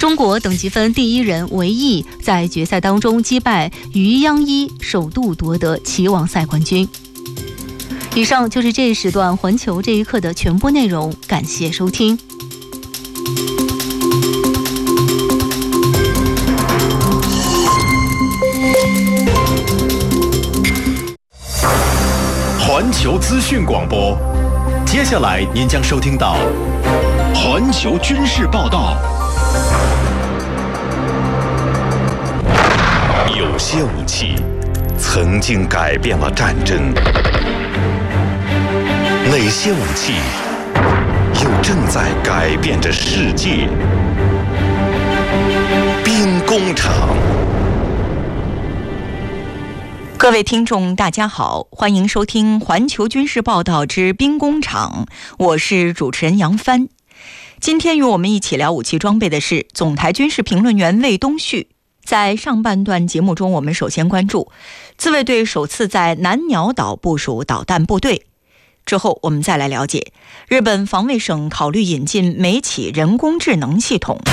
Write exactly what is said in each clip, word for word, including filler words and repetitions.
中国等级分第一人韦毅在决赛当中击败于央一，首度夺得棋王赛冠军。以上就是这一时段环球这一刻的全部内容，感谢收听。 环球资讯广播，接下来您将收听到环球军事报道。有些武器曾经改变了战争，哪些武器又正在改变着世界？兵工厂。 各位听众大家好，欢迎收听环球军事报道之兵工厂，我是主持人杨帆。今天与我们一起聊武器装备的是总台军事评论员魏东旭。在上半段节目中，我们首先关注自卫队首次在南鸟岛部署导弹部队，之后我们再来了解日本防卫省考虑引进美企人工智能系统。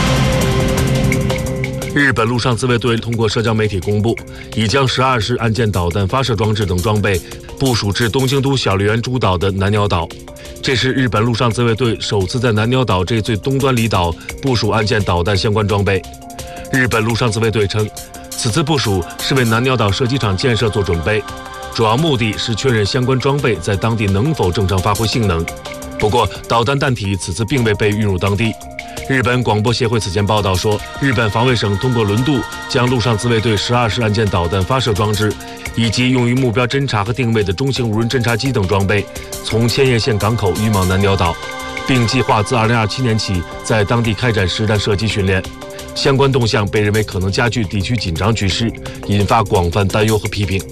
日本陆上自卫队通过社交媒体公布，已将十二式岸舰导弹发射装置等装备部署至东京都小笠原诸岛的南鸟岛。这是日本陆上自卫队首次在南鸟岛这最东端离岛部署岸舰导弹相关装备。日本陆上自卫队称，此次部署是为南鸟岛射击场建设做准备，主要目的是确认相关装备在当地能否正常发挥性能。不过，导弹弹体此次并未被运入当地。日本广播协会此前报道说，日本防卫省通过轮渡将陆上自卫队十二式岸舰导弹发射装置以及用于目标侦察和定位的中型无人侦察机等装备从千叶县港口运往南鸟岛，并计划自二零二七年起在当地开展实弹射击训练。相关动向被认为可能加剧地区紧张局势，引发广泛担忧和批评。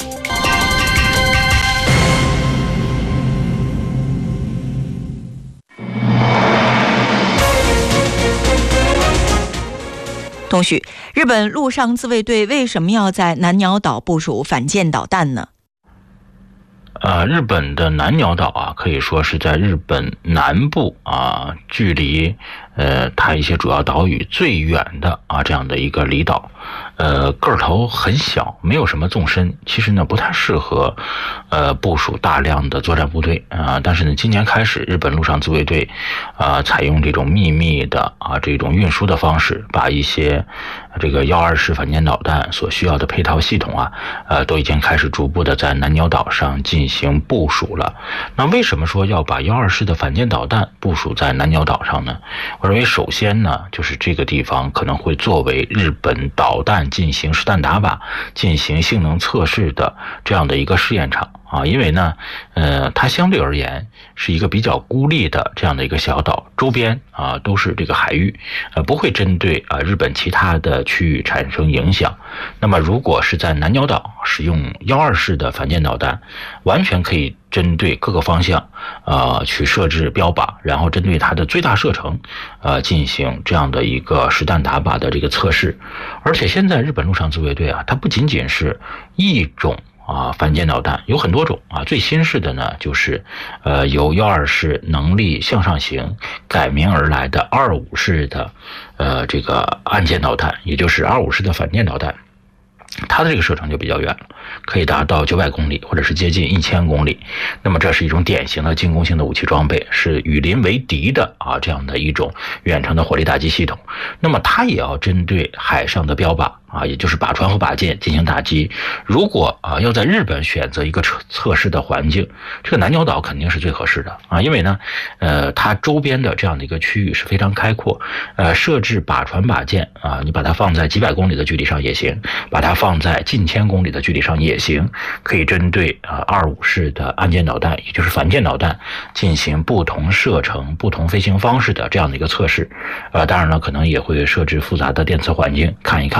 东旭，日本陆上自卫队为什么要在南鸟岛部署反舰导弹呢？ 呃，日本的南鸟岛啊，可以说是在日本南部啊，距离呃它一些主要岛屿最远的啊这样的一个离岛。呃，个头很小，没有什么纵深，其实呢不太适合呃部署大量的作战部队啊、呃。但是呢，今年开始，日本陆上自卫队啊、呃、采用这种秘密的啊这种运输的方式，把一些这个幺二式反舰导弹所需要的配套系统啊，呃都已经开始逐步的在南鸟岛上进行部署了。那为什么说要把幺二式的反舰导弹部署在南鸟岛上呢？我认为首先呢，就是这个地方可能会作为日本导弹进行实弹打靶、进行性能测试的这样的一个试验场啊，因为呢，呃，它相对而言是一个比较孤立的这样的一个小岛，周边啊都是这个海域，呃，不会针对啊日本其他的区域产生影响。那么，如果是在南鸟岛使用幺二式的反舰导弹，完全可以针对各个方向，呃，去设置标靶，然后针对它的最大射程，呃，进行这样的一个实弹打靶的这个测试。而且现在日本陆上自卫队啊，它不仅仅是一种啊，反舰导弹有很多种啊，最新式的呢，就是呃由幺二式能力向上型改名而来的二五式的呃这个岸舰导弹，也就是二五式的反舰导弹。它的这个射程就比较远了，可以达到九百公里或者是接近一千公里。那么这是一种典型的进攻性的武器装备，是与邻为敌的啊这样的一种远程的火力打击系统。那么它也要针对海上的标靶啊，也就是靶船和靶舰进行打击。如果啊要在日本选择一个测测试的环境，这个南鸟岛肯定是最合适的啊，因为呢，呃，它周边的这样的一个区域是非常开阔，呃，设置靶船靶舰啊，你把它放在几百公里的距离上也行，把它放在近千公里的距离上也行，可以针对啊二五式的岸舰导弹，也就是反舰导弹进行不同射程、不同飞行方式的这样的一个测试。呃，当然了，可能也会设置复杂的电磁环境，看一看抗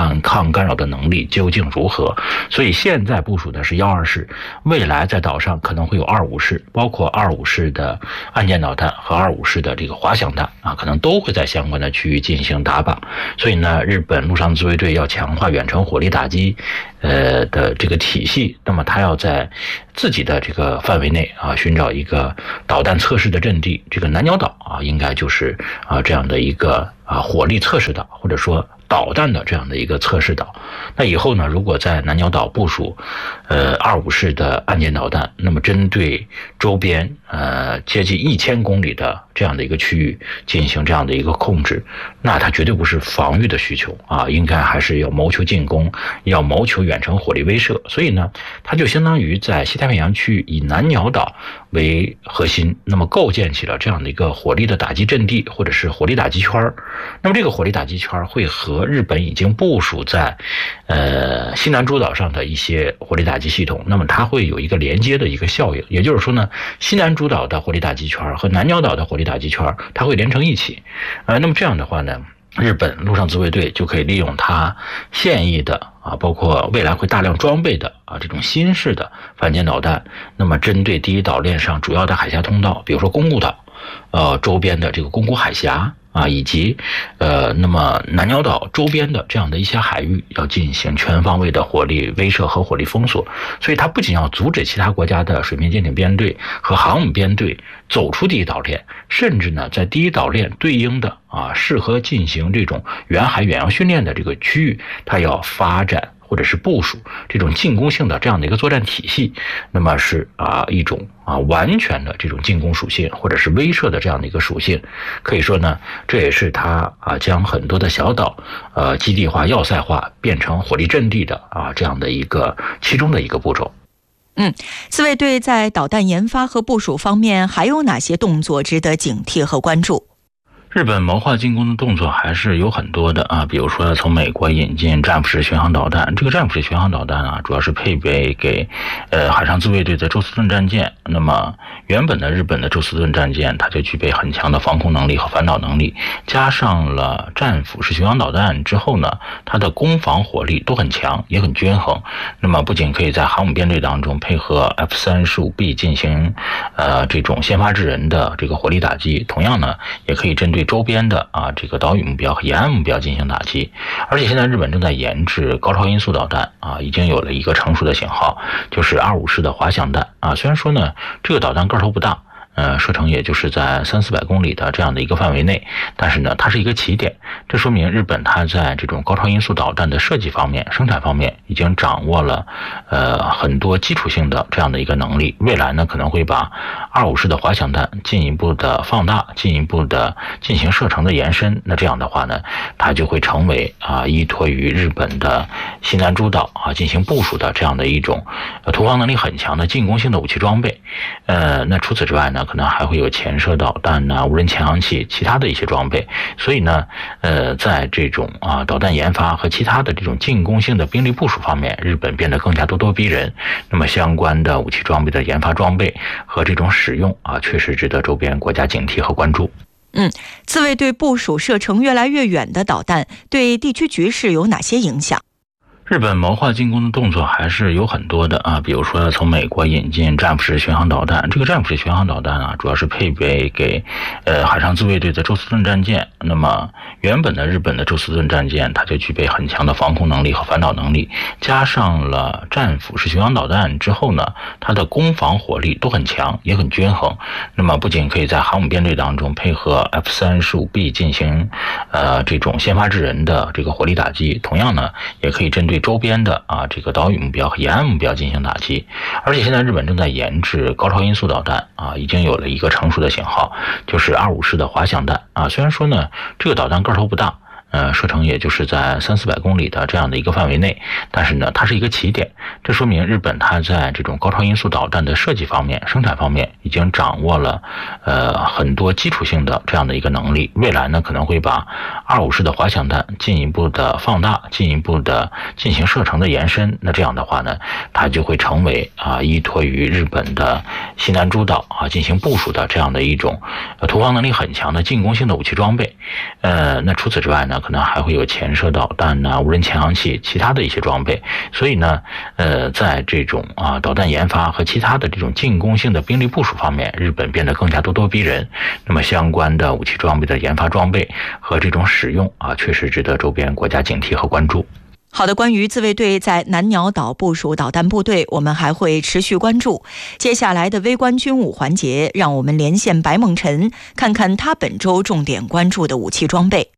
防干扰的能力究竟如何。所以现在部署的是幺二式，未来在岛上可能会有二五式，包括二五式的岸舰导弹和二五式的这个滑翔弹啊，可能都会在相关的区域进行打靶。所以呢，日本陆上自卫队要强化远程火力打击呃的这个体系，那么它要在自己的这个范围内啊寻找一个导弹测试的阵地。这个南鸟岛啊，应该就是啊这样的一个啊火力测试岛，或者说导弹的这样的一个测试岛。那以后呢，如果在南鸟岛部署呃二五式的岸舰导弹，那么针对周边呃接近一千公里的这样的一个区域进行这样的一个控制，那它绝对不是防御的需求啊，应该还是要谋求进攻，要谋求远程火力威慑。所以呢，它就相当于在西太平洋区域以南鸟岛为核心，那么构建起了这样的一个火力的打击阵地，或者是火力打击圈。那么这个火力打击圈会和日本已经部署在呃西南诸岛上的一些火力打击系统，那么它会有一个连接的一个效应。也就是说呢，西南诸岛的火力打击圈和南鸟岛的火力打击圈它会连成一起。呃，那么这样的话呢，日本陆上自卫队就可以利用它现役的啊，包括未来会大量装备的啊这种新式的反舰导弹，那么针对第一岛链上主要的海峡通道，比如说宫古岛呃周边的这个宫古海峡啊，以及呃那么南鸟岛周边的这样的一些海域，要进行全方位的火力威慑和火力封锁。所以它不仅要阻止其他国家的水面舰艇编队和航母编队走出第一岛链，甚至呢在第一岛链对应的啊适合进行这种远海远洋训练的这个区域，它要发展或者是部署这种进攻性的这样的一个作战体系，那么是啊一种啊完全的这种进攻属性或者是威慑的这样的一个属性。可以说呢，这也是它啊将很多的小岛呃基地化要塞化变成火力阵地的啊这样的一个其中的一个步骤。 嗯，自卫队在导弹研发和部署方面还有哪些动作值得警惕和关注？ 日本谋划进攻的动作还是有很多的啊，比如说从美国引进战斧式巡航导弹，这个战斧式巡航导弹啊，主要是配备给呃海上自卫队的宙斯盾战舰。那么原本的日本的宙斯盾战舰，它就具备很强的防空能力和反导能力，加上了战斧式巡航导弹之后呢，它的攻防火力都很强，也很均衡。那么不仅可以在航母编队当中配合 F 三十五 B 进行呃这种先发制人的这个火力打击，同样呢，也可以针对周边的啊这个岛屿目标和沿岸目标进行打击。而且现在日本正在研制高超音速导弹啊，已经有了一个成熟的型号，就是二五式的滑翔弹啊。虽然说呢这个导弹个头不大，呃，射程也就是在三四百公里的这样的一个范围内，但是呢，它是一个起点，这说明日本它在这种高超音速导弹的设计方面、生产方面已经掌握了呃很多基础性的这样的一个能力。未来呢，可能会把二五式的滑翔弹进一步的放大，进一步的进行射程的延伸。那这样的话呢，它就会成为啊依托于日本的西南诸岛啊进行部署的这样的一种呃投放能力很强的进攻性的武器装备。呃，那除此之外呢，可能还会有潜射导弹呐、无人潜航器、其他的一些装备。所以呢，呃，在这种啊导弹研发和其他的这种进攻性的兵力部署方面，日本变得更加咄咄逼人。那么相关的武器装备的研发装备和这种使用啊，确实值得周边国家警惕和关注。 嗯，自卫队部署射程越来越远的导弹，对地区局势有哪些影响？ 日本谋划进攻的动作还是有很多的啊，比如说从美国引进战斧式巡航导弹，这个战斧式巡航导弹啊，主要是配备给呃海上自卫队的宙斯盾战舰。那么原本的日本的宙斯盾战舰，它就具备很强的防空能力和反导能力，加上了战斧式巡航导弹之后呢，它的攻防火力都很强，也很均衡。那么不仅可以在航母编队当中配合 F 三十五 B 进行呃这种先发制人的这个火力打击，同样呢，也可以针对周边的啊这个岛屿目标和沿岸目标进行打击。而且现在日本正在研制高超音速导弹啊，已经有了一个成熟的型号，就是二五式的滑翔弹啊。虽然说呢这个导弹个头不大，呃，射程也就是在三四百公里的这样的一个范围内，但是呢，它是一个起点，这说明日本它在这种高超音速导弹的设计方面、生产方面已经掌握了呃很多基础性的这样的一个能力。未来呢，可能会把二五式的滑翔弹进一步的放大，进一步的进行射程的延伸。那这样的话呢，它就会成为啊依托于日本的西南诸岛啊进行部署的这样的一种呃投放能力很强的进攻性的武器装备。呃，那除此之外呢， 呢，可能还会有潜射导弹呐、无人潜航器、其他的一些装备。所以呢，呃，在这种啊导弹研发和其他的这种进攻性的兵力部署方面，日本变得更加咄咄逼人。那么相关的武器装备的研发装备和这种使用啊，确实值得周边国家警惕和关注。 好的，关于自卫队在南鸟岛部署导弹部队，我们还会持续关注。接下来的微观军武环节，让我们连线白梦辰，看看他本周重点关注的武器装备。